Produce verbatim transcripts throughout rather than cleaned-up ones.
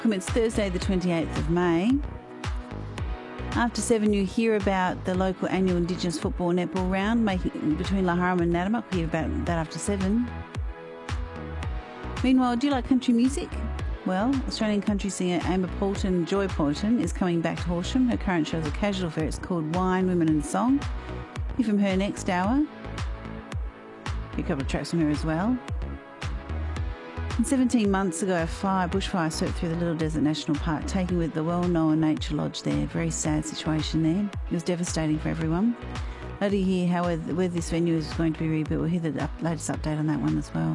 It's Thursday the twenty-eighth of May. After seven, you hear about the local annual Indigenous football netball round making between Laharam and Nadamak. We'll hear about that after seven. Meanwhile, do you like country music? Well, Australian country singer Amber Poulton, Joy Poulton, is coming back to Horsham. Her current show is a casual affair. It's called Wine, Women and Song. Hear from her next hour. A couple of tracks from her as well. And seventeen months ago, a fire, bushfire swept through the Little Desert National Park, taking with the well-known Nature Lodge there. Very sad situation there. It was devastating for everyone. Later you hear how whether this venue is going to be rebuilt. We'll hear the up, latest update on that one as well.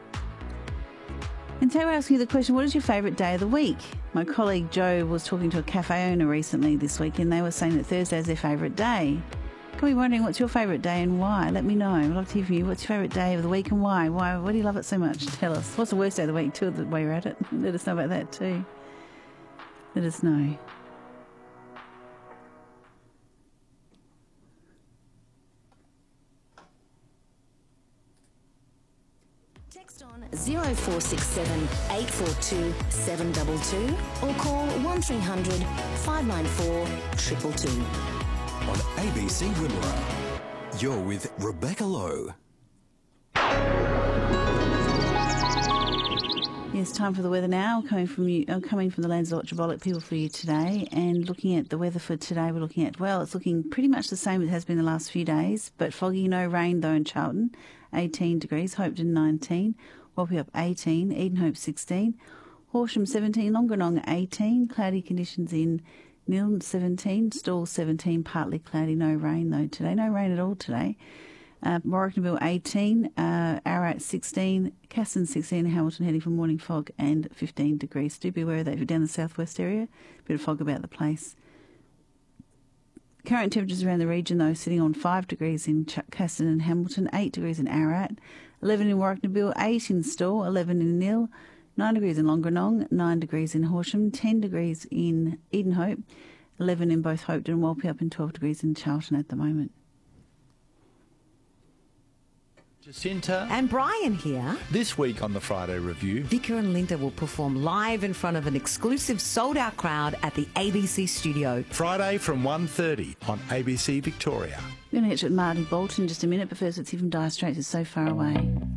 And today we're asking you the question, what is your favourite day of the week? My colleague Joe was talking to a cafe owner recently this week, and they were saying that Thursday is their favourite day. Can be wondering what's your favourite day and why? Let me know. I'd love to hear from you. What's your favourite day of the week and why? Why? Why do you love it so much? Tell us. What's the worst day of the week too, while you're at it? Let us know about that too. Let us know. Text on zero four six seven, eight four two, seven two two or call one three hundred, five nine four, two two two. On A B C Wimmera, you're with Rebecca Lowe. Yes, time for the weather now. Coming from you, uh, coming from the lands of Otchibolic people for you today, and looking at the weather for today, we're looking at, well, it's looking pretty much the same as it has been the last few days, but foggy, no rain though in Charlton, eighteen degrees, Hopetoun nineteen, Walpi up eighteen, Edenhope sixteen, Horsham seventeen, Longanong eighteen, cloudy conditions in Niln seventeen, Stawell seventeen, partly cloudy, no rain though today. No rain at all today. Uh, Warracknabeal eighteen, uh, Ararat sixteen, Casson sixteen, Hamilton heading for morning fog and fifteen degrees. Do be aware of that if you're down the southwest area. A bit of fog about the place. Current temperatures around the region though sitting on five degrees in Ch- Casson and Hamilton, eight degrees in Ararat, eleven in Warracknabeal, eight in Stawell, eleven in Nil, nine degrees in Longanong, nine degrees in Horsham, ten degrees in Edenhope, eleven in both Hopetoun and Walpi up and twelve degrees in Charlton at the moment. Jacinta. And Brian here. This week on the Friday Review, Vicar and Linda will perform live in front of an exclusive sold-out crowd at the A B C studio. Friday from one thirty on A B C Victoria. We're going to get to Marty Bolton in just a minute, but first let's hear from Dire Straits. It's So Far Away.